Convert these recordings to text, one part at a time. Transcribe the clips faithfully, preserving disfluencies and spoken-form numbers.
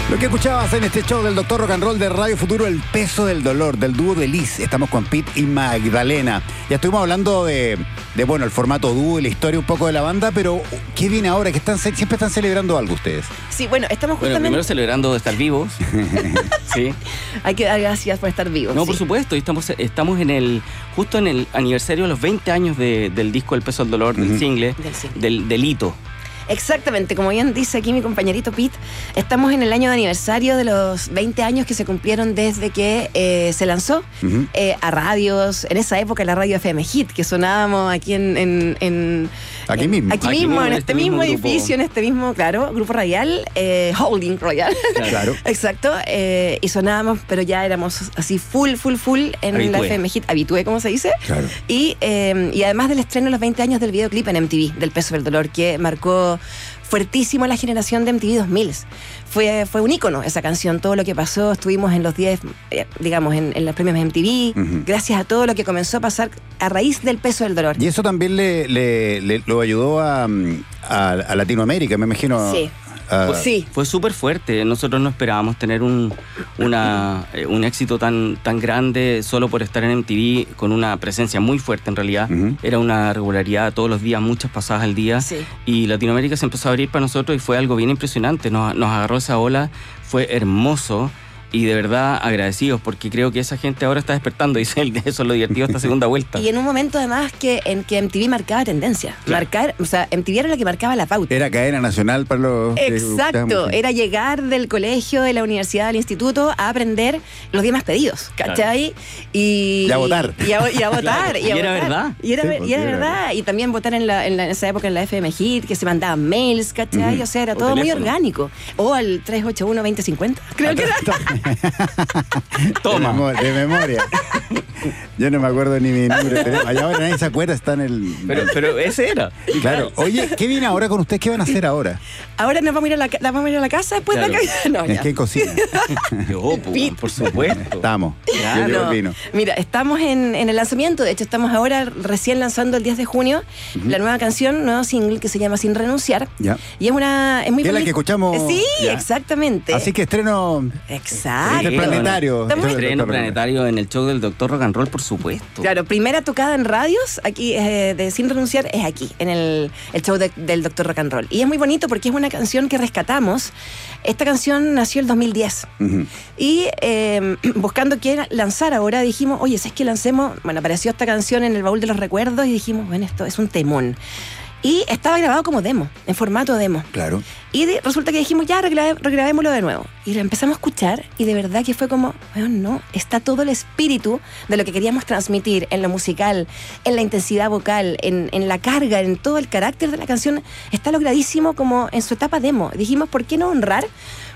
Lo que escuchabas en este show del Doctor Rock and Roll de Radio Futuro, El Peso del Dolor, del dúo de Liz. Estamos con Pete y Magdalena. Ya estuvimos hablando de, de bueno, el formato dúo y la historia un poco de la banda, pero ¿qué viene ahora? Que están, siempre están celebrando algo ustedes. Sí, bueno, estamos justamente... Bueno, primero celebrando de estar vivos. Sí. Hay que dar gracias por estar vivos. No, sí. por supuesto. Estamos, estamos en el justo en el aniversario de los veinte años de, del disco El Peso del Dolor, uh-huh. del single, del, single. Del, del hito. Exactamente, como bien dice aquí mi compañerito Pete, estamos en el año de aniversario de los veinte años que se cumplieron desde que eh, se lanzó uh-huh. eh, a radios, en esa época la radio F M Hit, que sonábamos aquí en... en, en aquí mismo. Aquí, aquí mismo, en este, este mismo, mismo edificio, en este mismo, claro, grupo radial, eh, Holding Royal. Claro. Exacto, eh, y sonábamos, pero ya éramos así full, full, full en habitué. La F M Hit, habitué, como se dice. Claro. Y, eh, y además del estreno de los veinte años del videoclip en M T V, del Peso del Dolor, que marcó fuertísimo la generación de M T V dos mil. Fue, fue un ícono esa canción, todo lo que pasó, estuvimos en los diez, eh, digamos, en, en los premios M T V, uh-huh. gracias a todo lo que comenzó a pasar a raíz del Peso del Dolor. Y eso también le, le, le lo ayudó a, a, a Latinoamérica, me imagino. Sí. Uh, sí. Fue súper fuerte. Nosotros no esperábamos tener un, una, eh, un éxito tan, tan grande solo por estar en M T V, con una presencia muy fuerte en realidad. Uh-huh. Era una regularidad todos los días, muchas pasadas al día. Sí. Y Latinoamérica se empezó a abrir para nosotros y fue algo bien impresionante. Nos, nos agarró esa ola, fue hermoso. Y de verdad agradecidos, porque creo que esa gente ahora está despertando, y eso es lo divertido de esta segunda vuelta. Y en un momento además que en que M T V marcaba tendencia. Claro. Marcar, o sea, M T V era la que marcaba la pauta. Era cadena nacional para los... Exacto, era llegar del colegio, de la universidad, del instituto, a aprender los días más pedidos, ¿cachai? Claro. Y, y a votar. Y a, y a votar. Claro. Y, y a era votar. verdad. Y era, sí, y era verdad. verdad. Y también votar en, la, en, la, en esa época en la F M Hit, que se mandaban mails, ¿cachai? Uh-huh. O sea, era o todo teléfono. Muy orgánico. O al tres ocho uno, veinte cincuenta, creo que era. Toma. De, memo- de memoria. Yo no me acuerdo ni mi número de teléfono. Allá ahora nadie se acuerda, está en el... Pero, pero ese era. Claro. Oye, ¿qué viene ahora con ustedes? ¿Qué van a hacer ahora? Ahora nos vamos a ir a la, la, vamos a, ir a la casa después claro. de la casa. No, ¿En ya. qué cocina? Yo, pues, por supuesto. Estamos. Claro. Yo vino. Mira, estamos en, en el lanzamiento. De hecho, estamos ahora recién lanzando el diez de junio uh-huh. la nueva canción, nuevo single que se llama Sin Renunciar. Ya. Y es una... Es muy ¿Qué es la que escuchamos? Sí, ya. exactamente. Así que estreno... Exacto. El planetario. Estreno planetario en el show del Doctor Rock and Roll, por supuesto. Claro, primera tocada en radios, aquí eh, de Sin Renunciar, es aquí, en el, el show de, del Doctor Rock and Roll. Y es muy bonito porque es una canción que rescatamos. Esta canción nació el dos mil diez. Uh-huh. Y eh, buscando qué lanzar ahora, dijimos, oye, si es que lancemos... Bueno, apareció esta canción en el baúl de los recuerdos y dijimos, bueno, esto es un temón. Y estaba grabado como demo, en formato demo. Claro. Y de, resulta que dijimos, ya, regrave, regrabémoslo de nuevo. Y lo empezamos a escuchar y de verdad que fue como, bueno, no, está todo el espíritu de lo que queríamos transmitir en lo musical, en la intensidad vocal, en, en la carga, en todo el carácter de la canción. Está logradísimo como en su etapa demo. Dijimos, ¿por qué no honrar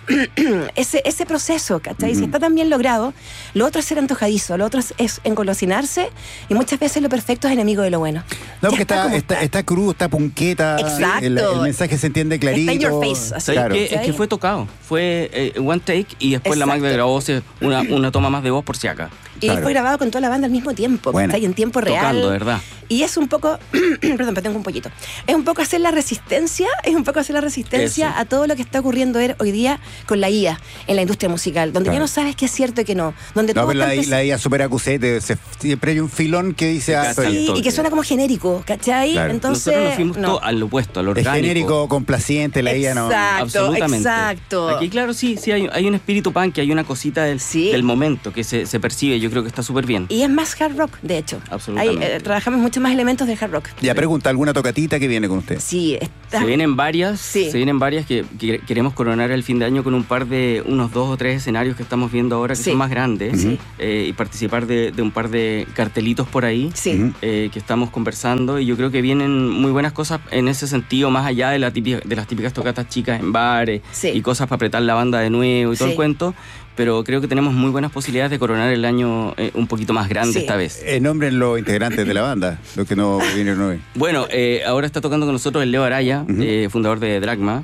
ese, ese proceso, ¿cachai? Mm-hmm. Si está tan bien logrado, lo otro es ser antojadizo, lo otro es, es engolosinarse, y muchas veces lo perfecto es enemigo de lo bueno. No, porque está, está, está, está crudo, está punqueta. Exacto. El, el mensaje se entiende clarito. Está in your face. Así. Claro. Que, es que fue tocado, fue eh, one take, y después Exacto. la Magda grabó una, una toma más de voz por si acá. Y claro. fue grabado con toda la banda al mismo tiempo, bueno. ¿cachai? En tiempo real. Tocando, ¿verdad? Y es un poco, perdón, pero tengo un poquito. Es un poco hacer la resistencia, es un poco hacer la resistencia Eso. a todo lo que está ocurriendo hoy día con la I A en la industria musical, donde claro. ya no sabes qué es cierto y qué no. Donde no, todo pero la, empe- la I A super acusete, siempre hay un filón que dice... Ah, sí, y que suena como genérico, ¿cachai? Claro. Entonces, nosotros nos fuimos no. todo al opuesto, al orgánico. Es genérico, complaciente, la exacto, I A no... Absolutamente. Exacto. Aquí, claro, sí, sí hay, hay un espíritu punk, hay una cosita del, sí. del momento que se, se percibe, yo creo que está súper bien. Y es más hard rock, de hecho. Absolutamente. Hay, eh, trabajamos mucho más elementos de hard rock. Ya pregunta, ¿alguna tocatita que viene con usted? Sí, está... Se vienen varias, sí. se vienen varias que, que queremos coronar el fin de año con un par de, unos dos o tres escenarios que estamos viendo ahora que sí. son más grandes, sí. eh, y participar de, de un par de cartelitos por ahí, sí. eh, que estamos conversando, y yo creo que vienen muy buenas cosas en ese sentido, más allá de, la típica, de las típicas tocatas chicas en bares sí. y cosas para apretar la banda de nuevo y todo sí. el cuento. Pero creo que tenemos muy buenas posibilidades de coronar el año eh, un poquito más grande sí. esta vez. Eh, nombren los integrantes de la banda, los que no vinieron hoy. Bueno, eh, ahora está tocando con nosotros el Leo Araya, uh-huh. eh, fundador de Dragma.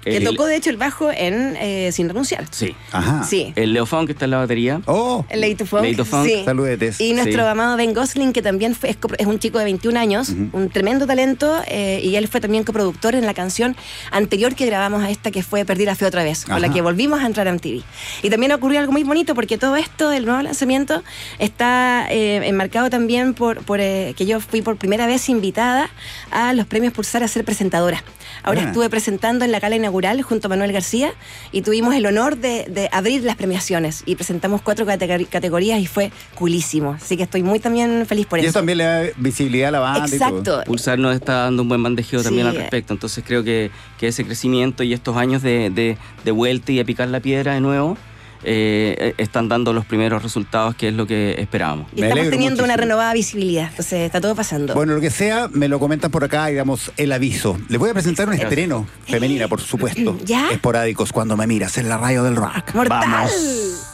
Que El- tocó, de hecho, el bajo en eh, Sin Renunciar. Sí. Ajá. Sí. El Leo Funk que está en la batería. Oh, El Lady to Funk. Lady to Funk. Sí. saludetes. Y nuestro Sí. amado Ben Gosling, que también fue, es, copro- es un chico de veintiún años, un tremendo talento, eh, y él fue también coproductor en la canción anterior que grabamos a esta, que fue Perdí la fe otra vez, con la Ajá. que volvimos a entrar a M T V. Y también ocurrió algo muy bonito, porque todo esto del nuevo lanzamiento está eh, enmarcado también por, por eh, que yo fui por primera vez invitada a los premios Pulsar a ser presentadora. Ahora Buena. estuve presentando en la gala inaugural junto a Manuel García y tuvimos el honor de, de abrir las premiaciones y presentamos cuatro categori- categorías y fue coolísimo. Así que estoy muy también feliz por Y eso. eso también le da visibilidad a la banda y todo. Exacto. Pulsar nos está dando un buen bandejeo también Sí. al respecto. Entonces creo que, que ese crecimiento y estos años de, de, de vuelta y de picar la piedra de nuevo eh, están dando los primeros resultados, que es lo que esperábamos. Y Me estamos alegro teniendo una muchísimo. renovada visibilidad. Entonces está todo pasando. Bueno, lo que sea, me lo comentan por acá y damos el aviso. Les voy a presentar un estreno femenina, por supuesto. ¿Ya? Esporádicos cuando me miras en la radio del rock. ¡Mortal! Vamos.